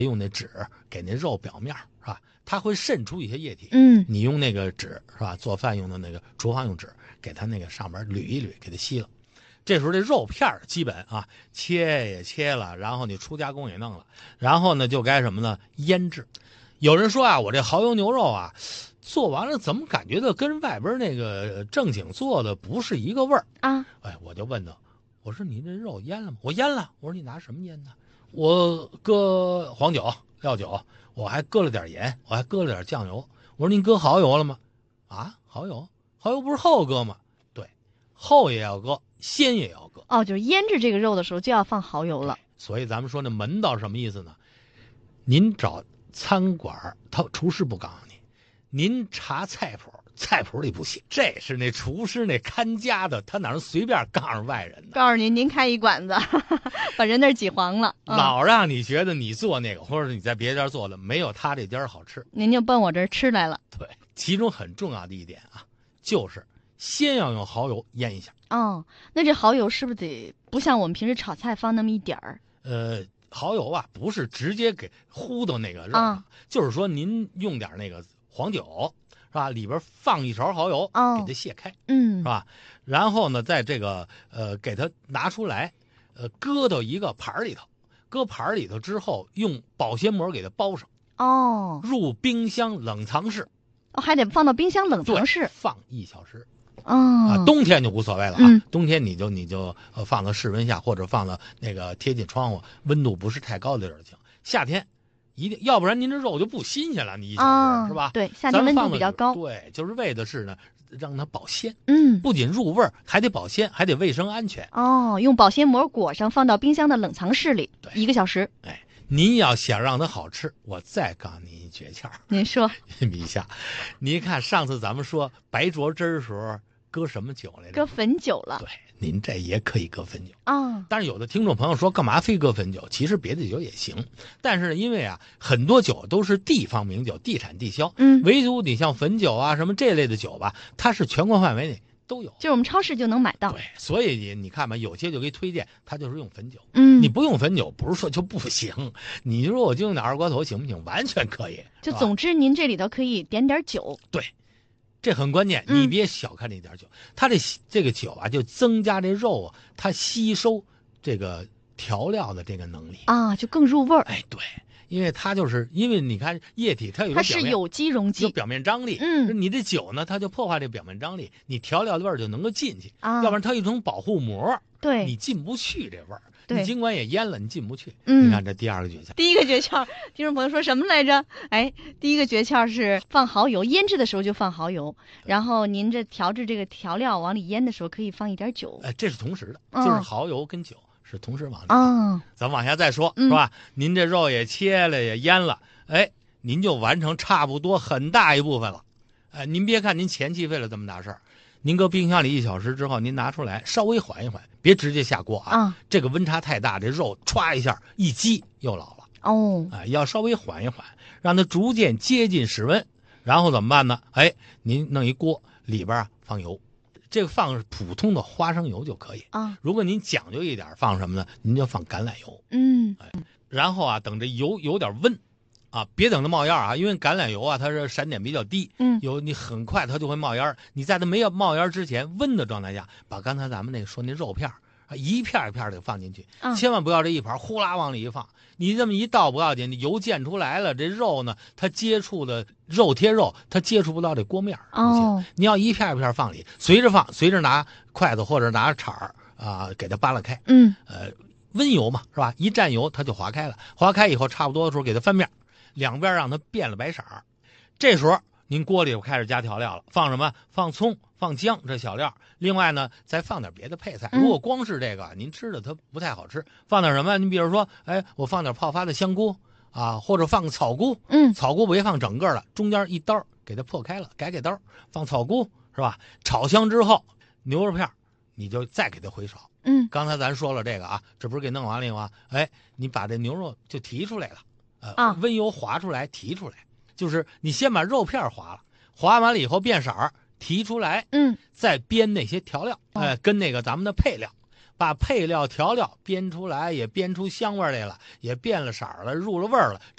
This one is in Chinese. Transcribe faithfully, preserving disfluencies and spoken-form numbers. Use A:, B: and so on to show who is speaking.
A: 用那纸给那肉表面是吧？它会渗出一些液体。
B: 嗯，
A: 你用那个纸是吧？做饭用的那个厨房用纸，给它那个上面捋一捋，给它吸了。这时候这肉片基本啊切也切了，然后你出加工也弄了，然后呢就该什么呢？腌制。有人说啊，我这蚝油牛肉啊，做完了怎么感觉到跟外边那个正经做的不是一个味儿
B: 啊？
A: 哎，我就问他，我说你这肉腌了吗？我腌了。我说你拿什么腌的？我搁黄酒、料酒，我还搁了点盐，我还搁了点酱油。我说您搁蚝油了吗？啊，蚝油？蚝油不是后搁吗？对，后也要搁，先也要搁。
B: 哦，就是腌制这个肉的时候就要放蚝油了。
A: 所以咱们说那门道什么意思呢？您找餐馆，他厨师不告诉你，您查菜谱，菜谱里不写。这是那厨师那看家的，他哪能随便告诉外人的？
B: 告诉您，您开一馆子，把人那儿挤黄了，
A: 嗯、老让你觉得你做那个，或者你在别家做的没有他这家好吃，
B: 您就奔我这儿吃来了。
A: 对，其中很重要的一点啊，就是先要用蚝油腌一下。
B: 哦，那这蚝油是不是得不像我们平时炒菜放那么一点儿？
A: 呃，蚝油啊，不是直接给糊到那个肉上，
B: 啊、
A: 就是说您用点那个黄酒是吧？里边放一勺蚝油，
B: 哦、
A: 给它卸开，
B: 嗯，
A: 是吧？然后呢，在这个呃给它拿出来，呃搁到一个盘里头，搁盘里头之后，用保鲜膜给它包上。
B: 哦，
A: 入冰箱冷藏室。
B: 哦，还得放到冰箱冷藏室
A: 放一小时。
B: 哦，
A: 啊，冬天就无所谓了啊，
B: 嗯、
A: 冬天你就你就呃放到室温下，或者放到那个贴近窗户，温度不是太高的地儿就行。夏天一定，要不然您这肉就不新鲜了，你一小时、
B: 哦、
A: 是吧？
B: 对，夏天温度比较高。
A: 对，就是为的是呢，让它保鲜。
B: 嗯，
A: 不仅入味儿，还得保鲜，还得卫生安全。
B: 哦，用保鲜膜裹上，放到冰箱的冷藏室里，
A: 对，
B: 一个小时。
A: 哎，您要想让它好吃，我再告诉您一诀窍。
B: 您说，
A: 米夏，您看上次咱们说白灼汁儿的时候。搁什么酒来着？
B: 搁汾酒了。
A: 对，您这也可以搁汾酒
B: 啊、哦。
A: 但是有的听众朋友说，干嘛非搁汾酒？其实别的酒也行，但是因为啊，很多酒都是地方名酒，地产地销。
B: 嗯，
A: 唯独你像汾酒啊什么这类的酒吧，它是全国范围内都有，
B: 就是我们超市就能买到。
A: 对，所以你你看吧，有些就给推荐，它就是用汾酒。
B: 嗯，
A: 你不用汾酒，不是说就不行。你说我就用点二锅头行不行？完全可以。
B: 就总之，您这里头可以点点酒。
A: 对。这很关键，你别小看这点酒，嗯、它这这个酒啊，就增加这肉啊，它吸收这个调料的这个能力
B: 啊，就更入味儿。
A: 哎，对，因为它就是因为你看液体它有
B: 它是有机溶剂，
A: 有表面张力，
B: 嗯，
A: 你这酒呢，它就破坏这表面张力，你调料的味儿就能够进去
B: 啊，
A: 要不然它有一种保护膜，
B: 对，
A: 你进不去这味儿。
B: 你
A: 尽管也腌了，你进不去。
B: 嗯，
A: 你看这第二个诀窍。
B: 第一个诀窍，听众朋友说什么来着？哎，第一个诀窍是放蚝油，腌制的时候就放蚝油，然后您这调制这个调料往里腌的时候可以放一点酒。
A: 哎，这是同时的，
B: 嗯、
A: 就是蚝油跟酒是同时往里。
B: 哦，
A: 咱往下再说，
B: 嗯、
A: 是吧？您这肉也切了也腌了，哎，您就完成差不多很大一部分了。哎，您别看您前期费了这么大事儿。您搁冰箱里一小时之后，您拿出来稍微缓一缓，别直接下锅啊！
B: 啊
A: 这个温差太大，这肉歘一下一激又老了。
B: 哦，
A: 啊，要稍微缓一缓，让它逐渐接近室温，然后怎么办呢？哎，您弄一锅，里边啊放油，这个放普通的花生油就可以
B: 啊。
A: 如果您讲究一点，放什么呢？您就放橄榄油。
B: 嗯，
A: 哎，然后啊，等这油有点温。啊，别等它冒烟啊，因为橄榄油啊，它是闪点比较低，
B: 嗯，
A: 有你很快它就会冒烟。你在它没有冒烟之前，温的状态下，把刚才咱们那个说那肉片啊，一片一片的放进去，
B: 嗯、
A: 千万不要这一盘呼啦往里一放。你这么一倒不要紧，油溅出来了，这肉呢，它接触的肉贴肉，它接触不到这锅面
B: 哦。
A: 你要一片一片放里，随着放，随着拿筷子或者拿铲儿啊，给它扒拉开。
B: 嗯，
A: 呃，温油嘛，是吧？一蘸油它就划开了，划开以后差不多的时候给它翻面。两边让它变了白色儿，这时候您锅里就开始加调料了，放什么？放葱、放姜这小料。另外呢，再放点别的配菜。如果光是这个，嗯、您吃的它不太好吃。放点什么？您比如说，哎，我放点泡发的香菇啊，或者放个草菇。
B: 嗯，
A: 草菇别放整个的，中间一刀给它破开了，改改刀，放草菇是吧？炒香之后，牛肉片你就再给它回炒。
B: 嗯，
A: 刚才咱说了这个啊，这不是给弄完了吗？哎，你把这牛肉就提出来了。呃，
B: 啊，
A: 温油划出来，提出来，就是你先把肉片划了，划完了以后变色儿，提出来，
B: 嗯，
A: 再煸那些调料，哎、呃，跟那个咱们的配料，把配料调料煸出来，也煸出香味来了，也变了色儿了，入了味儿了。